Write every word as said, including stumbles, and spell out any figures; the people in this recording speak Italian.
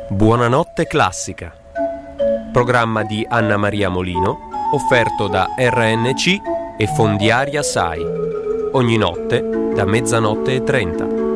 Buonanotte classica. Programma di Anna Maria Molino, offerto da R N C e Fondiaria S A I. Ogni notte da mezzanotte e trenta.